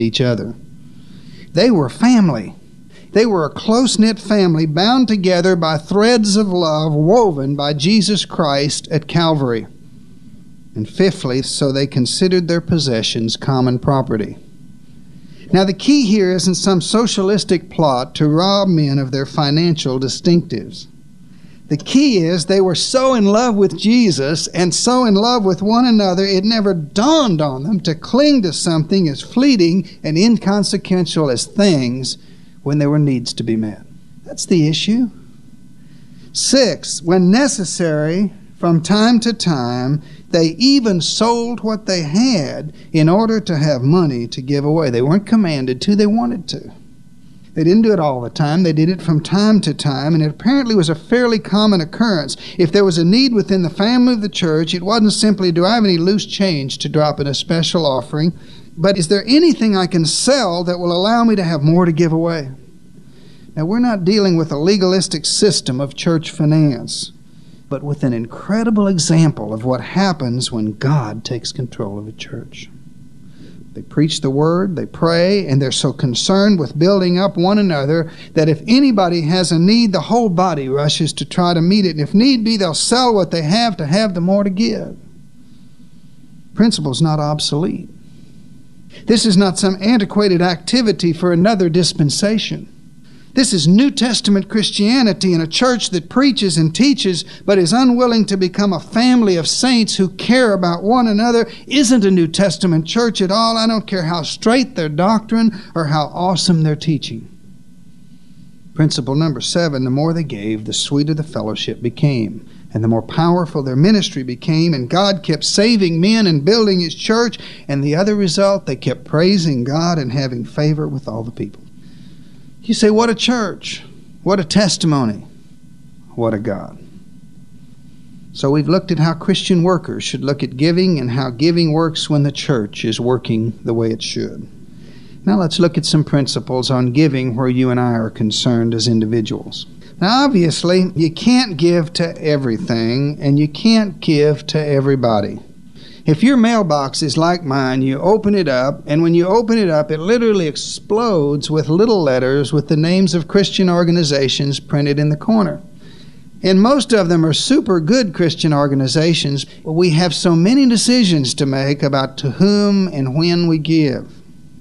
each other. They were family. They were a close-knit family bound together by threads of love woven by Jesus Christ at Calvary. And fifthly, so they considered their possessions common property. Now the key here isn't some socialistic plot to rob men of their financial distinctives. The key is they were so in love with Jesus and so in love with one another, it never dawned on them to cling to something as fleeting and inconsequential as things when there were needs to be met. That's the issue. 6, when necessary, from time to time, they even sold what they had in order to have money to give away. They weren't commanded to, they wanted to. They didn't do it all the time. They did it from time to time, and it apparently was a fairly common occurrence. If there was a need within the family of the church, it wasn't simply, do I have any loose change to drop in a special offering, but is there anything I can sell that will allow me to have more to give away? Now, we're not dealing with a legalistic system of church finance, but with an incredible example of what happens when God takes control of a church. They preach the word, they pray, and they're so concerned with building up one another that if anybody has a need, the whole body rushes to try to meet it. And if need be, they'll sell what they have to have the more to give. Principle's not obsolete. This is not some antiquated activity for another dispensation. This is New Testament Christianity in a church that preaches and teaches but is unwilling to become a family of saints who care about one another. Isn't a New Testament church at all. I don't care how straight their doctrine or how awesome their teaching. Principle number 7, the more they gave, the sweeter the fellowship became, and the more powerful their ministry became, and God kept saving men and building His church, and the other result, they kept praising God and having favor with all the people. You say, what a church, what a testimony, what a God. So we've looked at how Christian workers should look at giving and how giving works when the church is working the way it should. Now let's look at some principles on giving where you and I are concerned as individuals. Now obviously, you can't give to everything and you can't give to everybody. If your mailbox is like mine, you open it up, and when you open it up, it literally explodes with little letters with the names of Christian organizations printed in the corner. And most of them are super good Christian organizations, but we have so many decisions to make about to whom and when we give.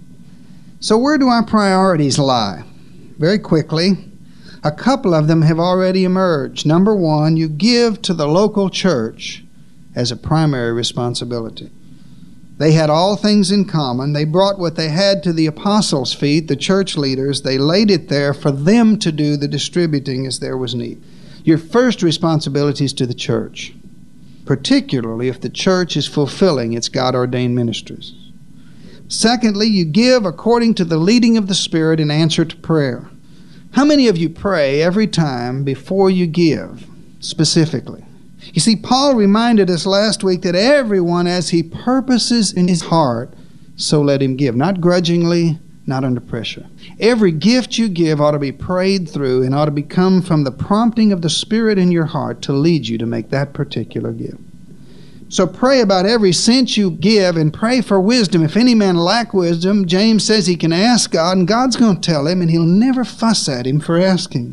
So where do our priorities lie? Very quickly, a couple of them have already emerged. Number 1, you give to the local church as a primary responsibility. They had all things in common. They brought what they had to the apostles' feet, the church leaders. They laid it there for them to do the distributing as there was need. Your first responsibility is to the church, particularly if the church is fulfilling its God-ordained ministries. Secondly, you give according to the leading of the Spirit in answer to prayer. How many of you pray every time before you give, specifically? You see, Paul reminded us last week that everyone, as he purposes in his heart, so let him give. Not grudgingly, not under pressure. Every gift you give ought to be prayed through and ought to become from the prompting of the Spirit in your heart to lead you to make that particular gift. So pray about every cent you give and pray for wisdom. If any man lack wisdom, James says he can ask God, and God's going to tell him, and He'll never fuss at him for asking.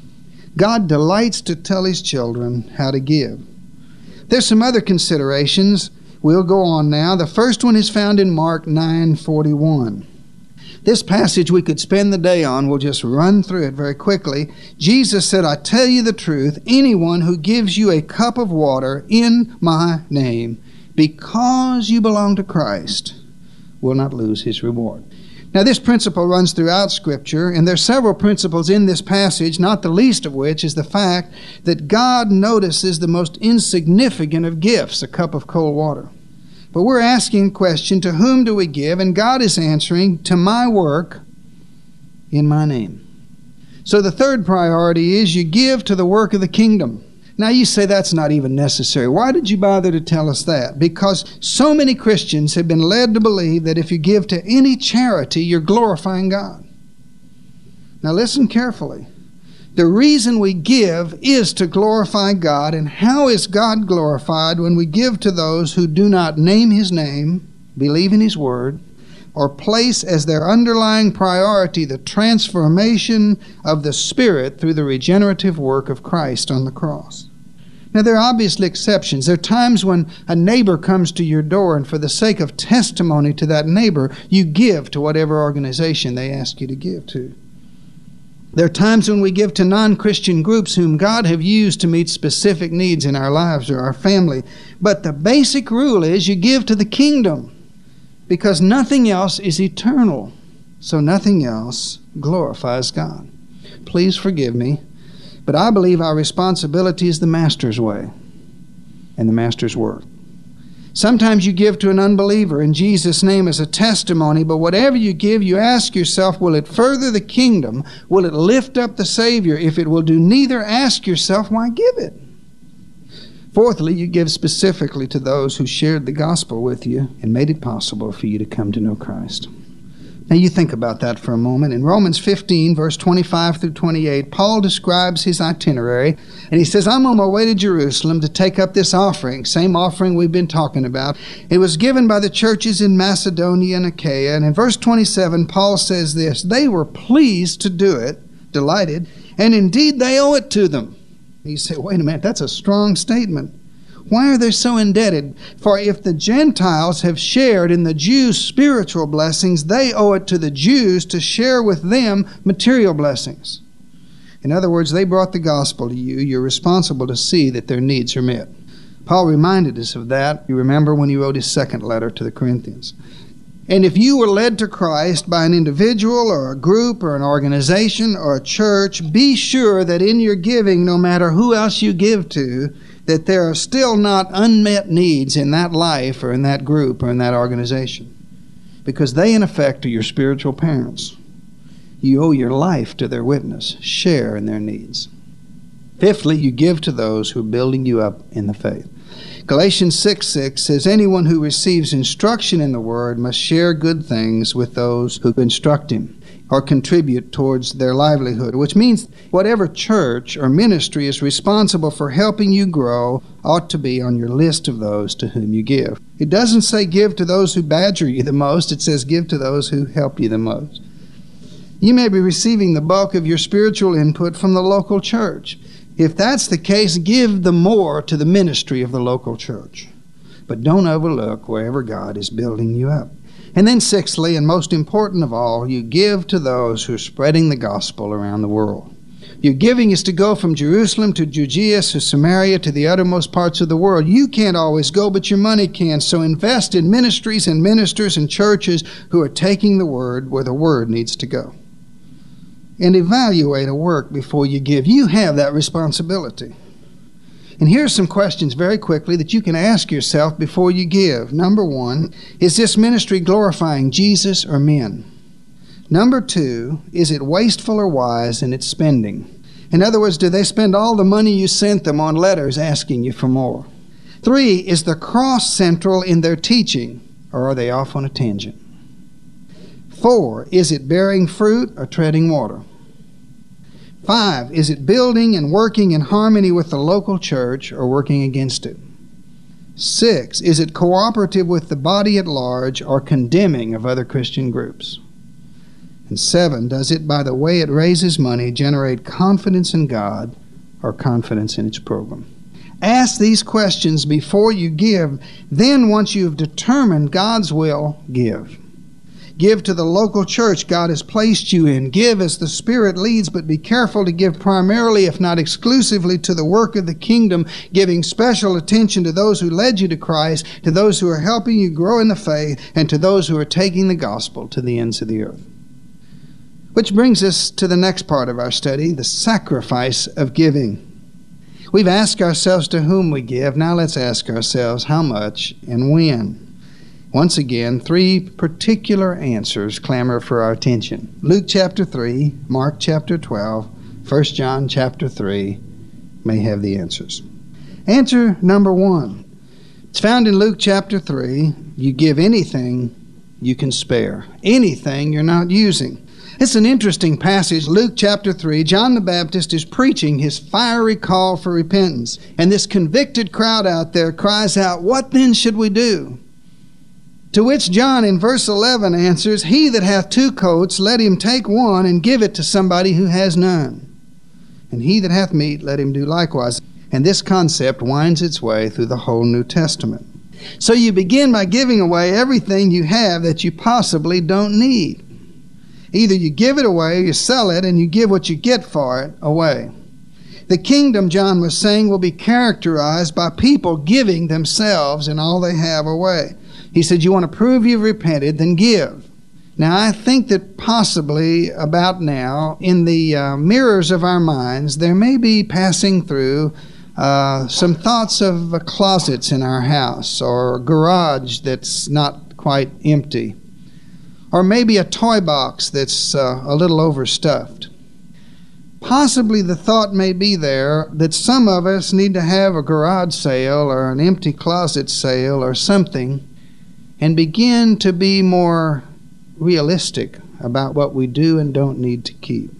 God delights to tell His children how to give. There's some other considerations. We'll go on now. The first one is found in Mark 9:41. This passage we could spend the day on. We'll just run through it very quickly. Jesus said, I tell you the truth, anyone who gives you a cup of water in my name, because you belong to Christ, will not lose his reward. Now, this principle runs throughout Scripture, and there are several principles in this passage, not the least of which is the fact that God notices the most insignificant of gifts, a cup of cold water. But we're asking the question, to whom do we give? And God is answering, to my work in my name. So the third priority is you give to the work of the kingdom. Now you say that's not even necessary. Why did you bother to tell us that? Because so many Christians have been led to believe that if you give to any charity, you're glorifying God. Now listen carefully. The reason we give is to glorify God. And how is God glorified when we give to those who do not name His name, believe in His word, or place as their underlying priority the transformation of the Spirit through the regenerative work of Christ on the cross. Now, there are obviously exceptions. There are times when a neighbor comes to your door, and for the sake of testimony to that neighbor, you give to whatever organization they ask you to give to. There are times when we give to non-Christian groups whom God have used to meet specific needs in our lives or our family. But the basic rule is you give to the kingdom, because nothing else is eternal. So nothing else glorifies God. Please forgive me, but I believe our responsibility is the Master's way and the Master's work. Sometimes you give to an unbeliever in Jesus' name as a testimony, but whatever you give, you ask yourself, will it further the kingdom? Will it lift up the Savior? If it will do neither, ask yourself, why give it? Fourthly, you give specifically to those who shared the gospel with you and made it possible for you to come to know Christ. Now you think about that for a moment. In Romans 15, verse 25 through 28, Paul describes his itinerary, and he says, I'm on my way to Jerusalem to take up this offering, same offering we've been talking about. It was given by the churches in Macedonia and Achaia, and in verse 27, Paul says this, they were pleased to do it, delighted, and indeed they owe it to them. You say, wait a minute, that's a strong statement. Why are they so indebted? For if the Gentiles have shared in the Jews' spiritual blessings, they owe it to the Jews to share with them material blessings. In other words, they brought the gospel to you. You're responsible to see that their needs are met. Paul reminded us of that, you remember, when he wrote his second letter to the Corinthians. And if you were led to Christ by an individual or a group or an organization or a church, be sure that in your giving, no matter who else you give to, that there are still not unmet needs in that life or in that group or in that organization. Because they, in effect, are your spiritual parents. You owe your life to their witness. Share in their needs. Fifthly, you give to those who are building you up in the faith. Galatians 6:6 says, anyone who receives instruction in the Word must share good things with those who instruct him or contribute towards their livelihood, which means whatever church or ministry is responsible for helping you grow ought to be on your list of those to whom you give. It doesn't say give to those who badger you the most. It says give to those who help you the most. You may be receiving the bulk of your spiritual input from the local church. If that's the case, give the more to the ministry of the local church. But don't overlook wherever God is building you up. And then sixthly, and most important of all, you give to those who are spreading the gospel around the world. Your giving is to go from Jerusalem to Judea to Samaria to the uttermost parts of the world. You can't always go, but your money can. So invest in ministries and ministers and churches who are taking the word where the word needs to go. And evaluate a work before you give. You have that responsibility. And here's some questions very quickly that you can ask yourself before you give. Number one, is this ministry glorifying Jesus or men? Number two, is it wasteful or wise in its spending? In other words, do they spend all the money you sent them on letters asking you for more? 3, is the cross central in their teaching, or are they off on a tangent? 4, is it bearing fruit or treading water? 5, is it building and working in harmony with the local church or working against it? 6, is it cooperative with the body at large or condemning of other Christian groups? And 7, does it, by the way it raises money, generate confidence in God or confidence in its program? Ask these questions before you give. Then, once you've determined God's will, give. Give to the local church God has placed you in. Give as the Spirit leads, but be careful to give primarily, if not exclusively, to the work of the kingdom, giving special attention to those who led you to Christ, to those who are helping you grow in the faith, and to those who are taking the gospel to the ends of the earth. Which brings us to the next part of our study, the sacrifice of giving. We've asked ourselves to whom we give. Now let's ask ourselves how much and when. Once again, 3 particular answers clamor for our attention. Luke chapter 3, Mark chapter 12, 1 John chapter 3 may have the answers. Answer number 1. It's found in Luke chapter 3. You give anything you can spare. Anything you're not using. It's an interesting passage. Luke chapter 3, John the Baptist is preaching his fiery call for repentance. And this convicted crowd out there cries out, "What then should we do?" To which John in verse 11 answers, "He that hath 2 coats, let him take one and give it to somebody who has none. And he that hath meat, let him do likewise." And this concept winds its way through the whole New Testament. So you begin by giving away everything you have that you possibly don't need. Either you give it away or you sell it, and you give what you get for it away. The kingdom, John was saying, will be characterized by people giving themselves and all they have away. He said, you want to prove you've repented, then give. Now, I think that possibly about now, in the mirrors of our minds, there may be passing through some thoughts of closets in our house, or a garage that's not quite empty, or maybe a toy box that's a little overstuffed. Possibly the thought may be there that some of us need to have a garage sale or an empty closet sale or something, and begin to be more realistic about what we do and don't need to keep.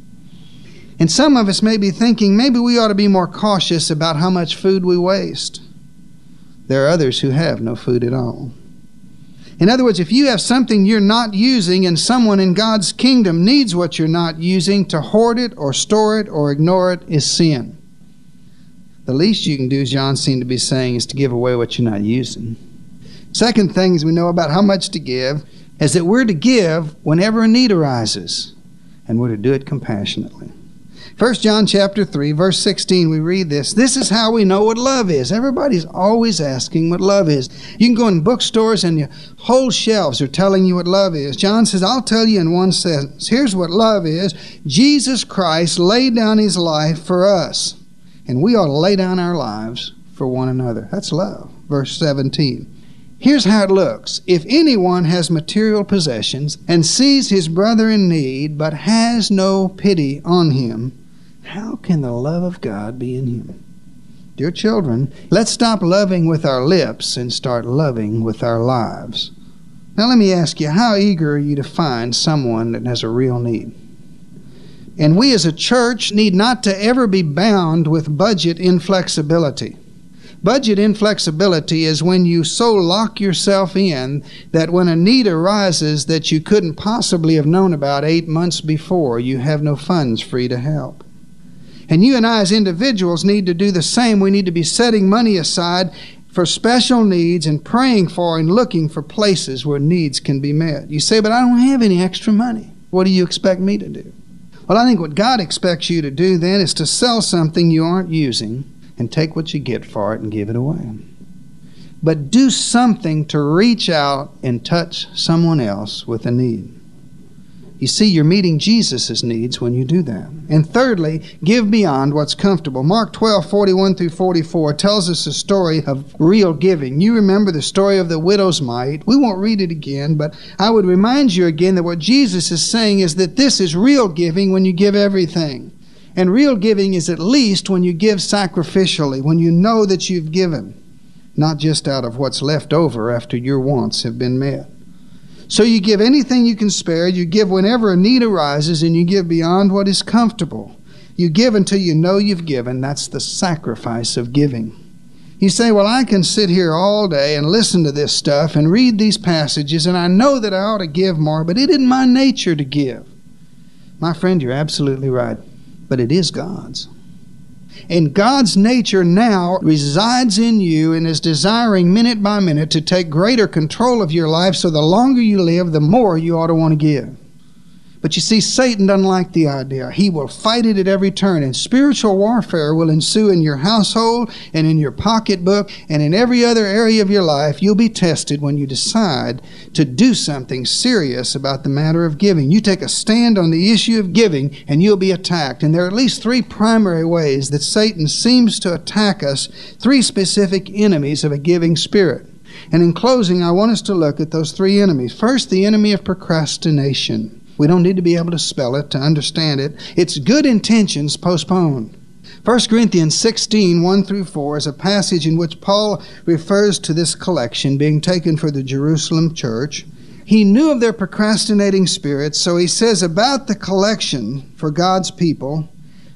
And some of us may be thinking maybe we ought to be more cautious about how much food we waste. There are others who have no food at all. In other words, if you have something you're not using and someone in God's kingdom needs what you're not using, to hoard it or store it or ignore it is sin. The least you can do, as John seemed to be saying, is to give away what you're not using. Second thing is we know about how much to give is that we're to give whenever a need arises, and we're to do it compassionately. 1 John chapter 3, verse 16, we read this. This is how we know what love is. Everybody's always asking what love is. You can go in bookstores and your whole shelves are telling you what love is. John says, I'll tell you in one sentence. Here's what love is. Jesus Christ laid down his life for us, and we ought to lay down our lives for one another. That's love. Verse 17. Here's how it looks. If anyone has material possessions and sees his brother in need but has no pity on him, how can the love of God be in him? Dear children, let's stop loving with our lips and start loving with our lives. Now let me ask you, how eager are you to find someone that has a real need? And we as a church need not to ever be bound with budget inflexibility. Budget inflexibility is when you so lock yourself in that when a need arises that you couldn't possibly have known about 8 months before, you have no funds free to help. And you and I as individuals need to do the same. We need to be setting money aside for special needs and praying for and looking for places where needs can be met. You say, but I don't have any extra money. What do you expect me to do? Well, I think what God expects you to do then is to sell something you aren't using and take what you get for it and give it away. But do something to reach out and touch someone else with a need. You see, you're meeting Jesus' needs when you do that. And thirdly, give beyond what's comfortable. Mark 12:41-44 tells us a story of real giving. You remember the story of the widow's mite. We won't read it again, but I would remind you again that what Jesus is saying is that this is real giving when you give everything. And real giving is at least when you give sacrificially, when you know that you've given, not just out of what's left over after your wants have been met. So you give anything you can spare, you give whenever a need arises, and you give beyond what is comfortable. You give until you know you've given. That's the sacrifice of giving. You say, well, I can sit here all day and listen to this stuff and read these passages, and I know that I ought to give more, but it isn't my nature to give. My friend, you're absolutely right. But it is God's. And God's nature now resides in you and is desiring minute by minute to take greater control of your life, so the longer you live, the more you ought to want to give. But you see, Satan doesn't like the idea. He will fight it at every turn, and spiritual warfare will ensue in your household and in your pocketbook and in every other area of your life. You'll be tested when you decide to do something serious about the matter of giving. You take a stand on the issue of giving, and you'll be attacked. And there are at least 3 primary ways that Satan seems to attack us, 3 specific enemies of a giving spirit. And in closing, I want us to look at those 3 enemies. First, the enemy of procrastination. We don't need to be able to spell it to understand it. It's good intentions postponed. 1 Corinthians 16:1-4 is a passage in which Paul refers to this collection being taken for the Jerusalem church. He knew of their procrastinating spirits, so he says about the collection for God's people,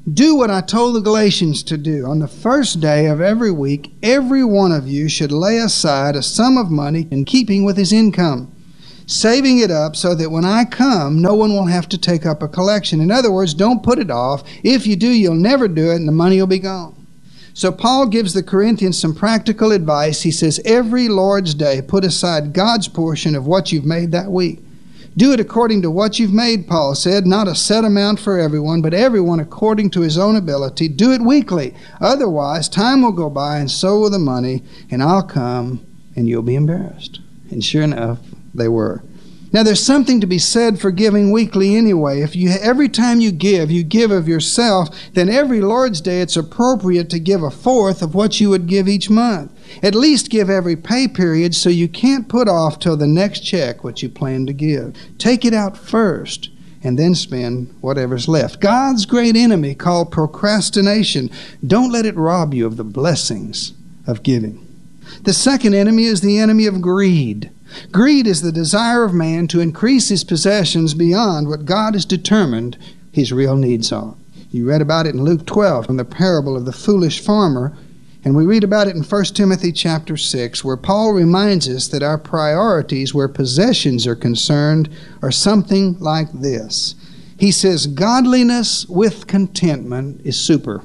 Do what I told the Galatians to do. On the first day of every week, every one of you should lay aside a sum of money in keeping with his income, saving it up so that when I come, no one will have to take up a collection. In other words, don't put it off. If you do, you'll never do it, and the money will be gone. So Paul gives the Corinthians some practical advice. He says, every Lord's Day, put aside God's portion of what you've made that week. Do it according to what you've made, Paul said, not a set amount for everyone, but everyone according to his own ability. Do it weekly. Otherwise, time will go by and so will the money, and I'll come and you'll be embarrassed. And sure enough, they were. Now, there's something to be said for giving weekly anyway. If every time you give of yourself, then every Lord's Day it's appropriate to give a fourth of what you would give each month. At least give every pay period so you can't put off till the next check what you plan to give. Take it out first and then spend whatever's left. God's great enemy called procrastination. Don't let it rob you of the blessings of giving. The second enemy is the enemy of greed. Greed is the desire of man to increase his possessions beyond what God has determined his real needs are. You read about it in Luke 12 from the parable of the foolish farmer, and we read about it in 1 Timothy chapter 6, where Paul reminds us that our priorities where possessions are concerned are something like this. He says, godliness with contentment is super.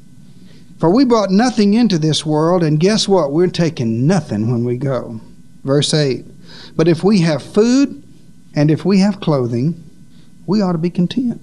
For we brought nothing into this world, and guess what? We're taking nothing when we go. Verse 8, but if we have food and if we have clothing, we ought to be content.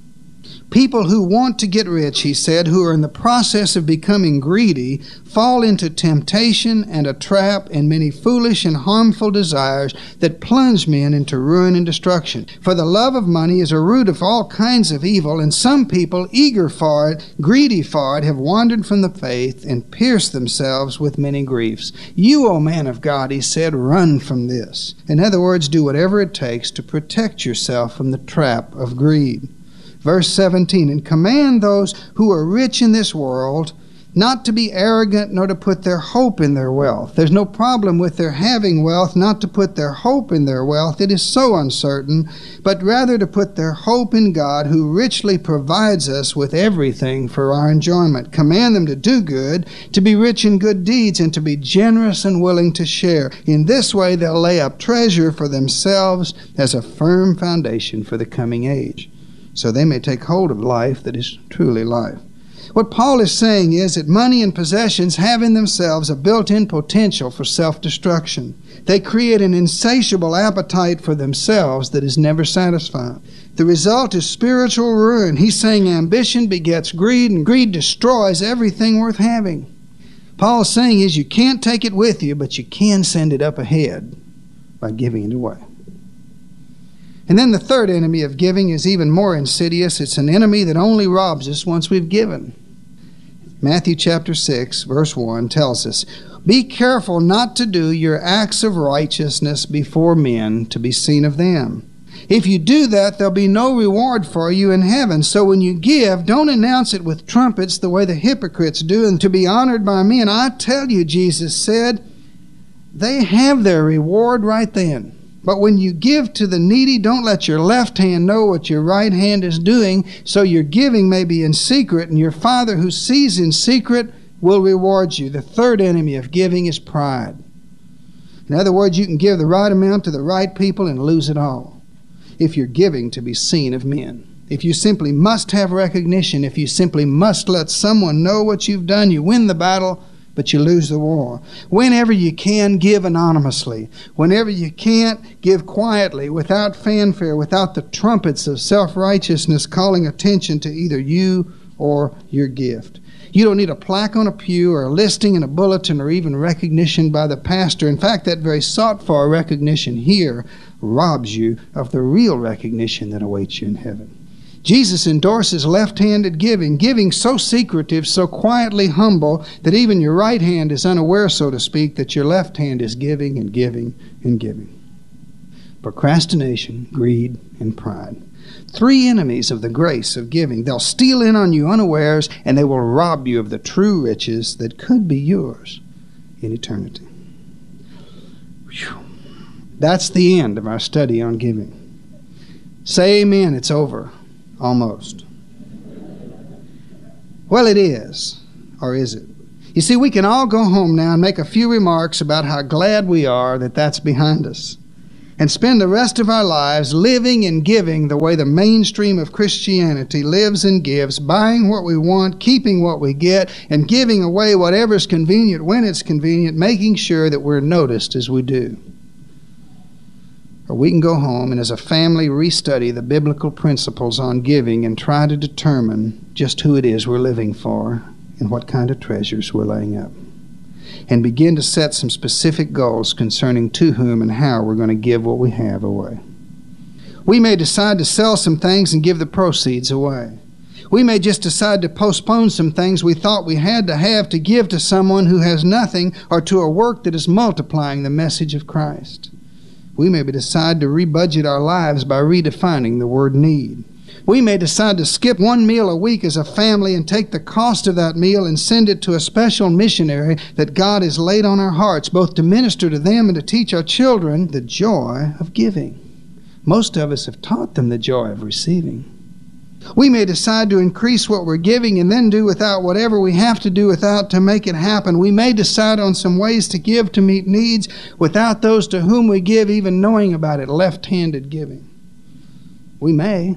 People who want to get rich, he said, who are in the process of becoming greedy, fall into temptation and a trap and many foolish and harmful desires that plunge men into ruin and destruction. For the love of money is a root of all kinds of evil, and some people, eager for it, greedy for it, have wandered from the faith and pierced themselves with many griefs. You, O man of God, he said, run from this. In other words, do whatever it takes to protect yourself from the trap of greed. Verse 17, and command those who are rich in this world not to be arrogant nor to put their hope in their wealth. There's no problem with their having wealth, not to put their hope in their wealth. It is so uncertain, but rather to put their hope in God, who richly provides us with everything for our enjoyment. Command them to do good, to be rich in good deeds, and to be generous and willing to share. In this way they'll lay up treasure for themselves as a firm foundation for the coming age, so they may take hold of life that is truly life. What Paul is saying is that money and possessions have in themselves a built-in potential for self-destruction. They create an insatiable appetite for themselves that is never satisfied. The result is spiritual ruin. He's saying ambition begets greed, and greed destroys everything worth having. Paul's saying is you can't take it with you, but you can send it up ahead by giving it away. And then the third enemy of giving is even more insidious. It's an enemy that only robs us once we've given. Matthew chapter 6, verse 1 tells us, be careful not to do your acts of righteousness before men to be seen of them. If you do that, there'll be no reward for you in heaven. So when you give, don't announce it with trumpets the way the hypocrites do, and to be honored by men. I tell you, Jesus said, they have their reward right then. But when you give to the needy, don't let your left hand know what your right hand is doing, so your giving may be in secret, and your Father who sees in secret will reward you. The third enemy of giving is pride. In other words, you can give the right amount to the right people and lose it all if you're giving to be seen of men. If you simply must have recognition, if you simply must let someone know what you've done, you win the battle, but you lose the war. Whenever you can, give anonymously. Whenever you can't, give quietly, without fanfare, without the trumpets of self-righteousness calling attention to either you or your gift. You don't need a plaque on a pew or a listing in a bulletin or even recognition by the pastor. In fact, that very sought-for recognition here robs you of the real recognition that awaits you in heaven. Jesus endorses left-handed giving, giving so secretive, so quietly humble, that even your right hand is unaware, so to speak, that your left hand is giving and giving and giving. Procrastination, greed, and pride. Three enemies of the grace of giving. They'll steal in on you unawares, and they will rob you of the true riches that could be yours in eternity. Whew. That's the end of our study on giving. Say amen, it's over. Almost. Well, it is. Or is it? You see, we can all go home now and make a few remarks about how glad we are that that's behind us, and spend the rest of our lives living and giving the way the mainstream of Christianity lives and gives, buying what we want, keeping what we get, and giving away whatever's convenient when it's convenient, making sure that we're noticed as we do. Or we can go home and as a family restudy the biblical principles on giving and try to determine just who it is we're living for and what kind of treasures we're laying up, and begin to set some specific goals concerning to whom and how we're going to give what we have away. We may decide to sell some things and give the proceeds away. We may just decide to postpone some things we thought we had to have to give to someone who has nothing, or to a work that is multiplying the message of Christ. We may decide to rebudget our lives by redefining the word need. We may decide to skip one meal a week as a family and take the cost of that meal and send it to a special missionary that God has laid on our hearts, both to minister to them and to teach our children the joy of giving. Most of us have taught them the joy of receiving. We may decide to increase what we're giving and then do without whatever we have to do without to make it happen. We may decide on some ways to give to meet needs without those to whom we give even knowing about it, left-handed giving. We may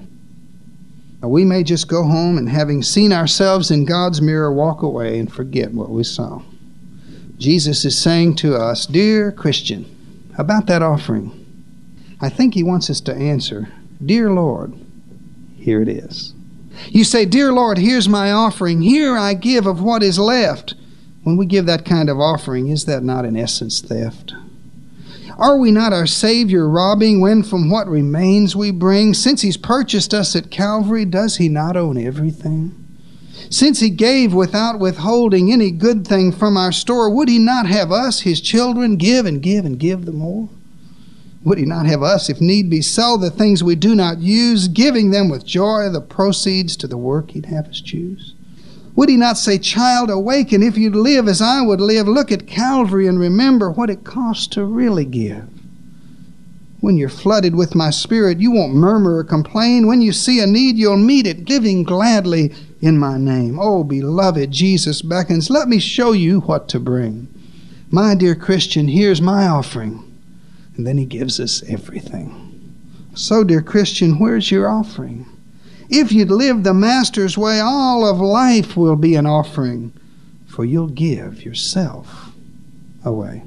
just go home and, having seen ourselves in God's mirror, walk away and forget what we saw. Jesus is saying to us, dear Christian, about that offering, I think He wants us to answer, dear Lord, here it is. You say, dear Lord, here's my offering. Here I give of what is left. When we give that kind of offering, is that not in essence theft? Are we not our Savior robbing when from what remains we bring? Since He's purchased us at Calvary, does He not own everything? Since He gave without withholding any good thing from our store, would He not have us, His children, give and give and give the more? Would He not have us, if need be, sell the things we do not use, giving them with joy the proceeds to the work He'd have us choose? Would He not say, child, awaken, if you'd live as I would live, look at Calvary and remember what it costs to really give. When you're flooded with my Spirit, you won't murmur or complain. When you see a need, you'll meet it, giving gladly in my name. Oh, beloved, Jesus beckons. Let me show you what to bring. My dear Christian, here's my offering. And then He gives us everything. So, dear Christian, where's your offering? If you'd live the Master's way, all of life will be an offering, for you'll give yourself away.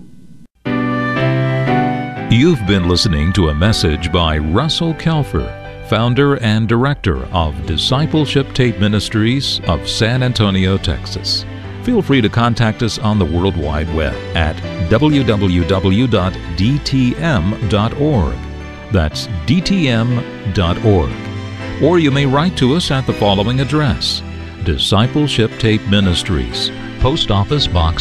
You've been listening to a message by Russell Kelfer, founder and director of Discipleship Tape Ministries of San Antonio, Texas. Feel free to contact us on the World Wide Web at www.dtm.org. That's dtm.org. Or you may write to us at the following address: Discipleship Tape Ministries, Post Office Box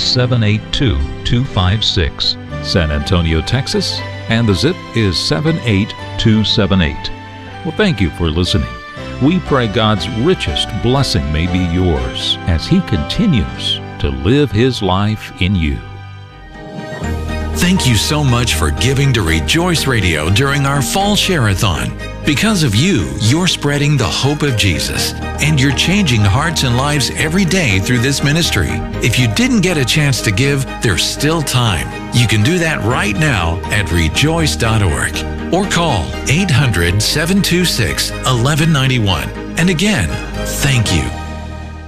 782256, San Antonio, Texas, and the zip is 78278. Well, thank you for listening. We pray God's richest blessing may be yours as He continues to live His life in you. Thank you so much for giving to Rejoice Radio during our Fall Share-a-thon. Because of you, you're spreading the hope of Jesus, and you're changing hearts and lives every day through this ministry. If you didn't get a chance to give, there's still time. You can do that right now at rejoice.org or call 800-726-1191. And again, thank you.